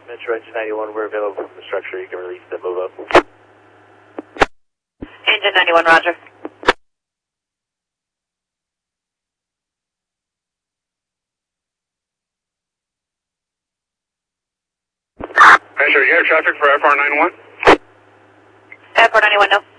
Metro Engine 91, we're available from the structure. You can release the move up. Engine 91, roger. Metro, you have traffic for FR91? Airport 91, no.